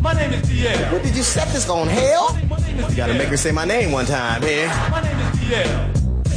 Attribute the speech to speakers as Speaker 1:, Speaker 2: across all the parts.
Speaker 1: My name is DL.
Speaker 2: What did you set this on hell? You gotta make her say my name one time here.
Speaker 1: My name is DL.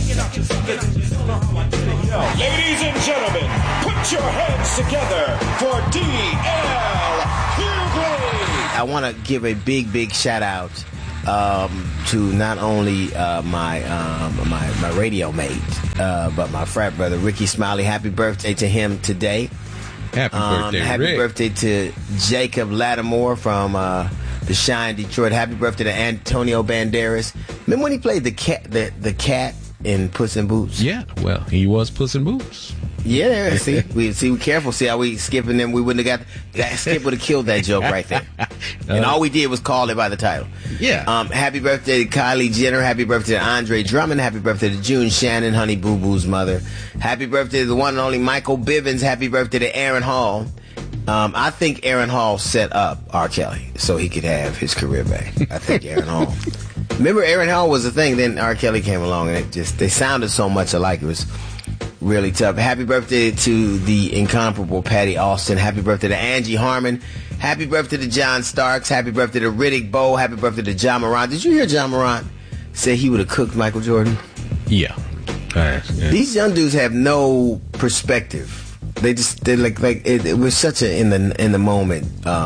Speaker 3: Ladies and gentlemen, put your hands together for D.L. Hughley.
Speaker 2: I want to give a big shout out to not only my radio mate, but my frat brother Ricky Smiley. Happy birthday to him today.
Speaker 4: Happy birthday,
Speaker 2: happy
Speaker 4: Rick.
Speaker 2: birthday to Jacob Lattimore from the Shine Detroit. Happy birthday to Antonio Banderas. Remember when he played the cat in Puss in Boots?
Speaker 4: Yeah, well, he was Puss in Boots.
Speaker 2: Yeah, see, we careful. See how we skipping them? We wouldn't have got that. Skip would have killed that joke right there. And all we did was call it by the title.
Speaker 4: Yeah.
Speaker 2: Happy birthday to Kylie Jenner. Happy birthday to Andre Drummond. Happy birthday to June Shannon, Honey Boo Boo's mother. Happy birthday to the one and only Michael Bivins. Happy birthday to Aaron Hall. I think Aaron Hall set up R. Kelly so he could have his career back. I think Aaron Hall. Remember, Aaron Hall was the thing. Then R. Kelly came along, and they sounded so much alike. It was really tough. Happy birthday to the incomparable Patty Austin. Happy birthday to Angie Harmon. Happy birthday to John Starks. Happy birthday to Riddick Bowe. Happy birthday to John Morant. Did you hear John Morant say he would have cooked Michael Jordan?
Speaker 4: Yeah. Yeah.
Speaker 2: These young dudes have no perspective. They're like it was such a in the moment.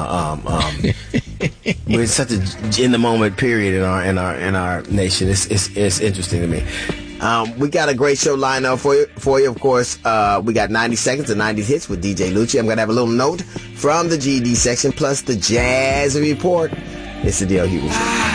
Speaker 2: We're such a in the moment period in our nation. It's interesting to me. We got a great show lined up for you. Of course, we got 90 seconds of 90s hits with DJ Lucci. I'm gonna have a little note from the GD section plus the Jazz Report. It's the D.L. Hughley Show.